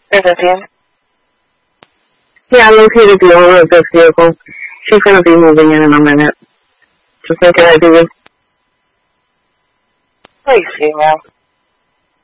Is this you? Yeah, I located the owner of this vehicle. She's going to be moving in a minute. Just make it easy. Please, female.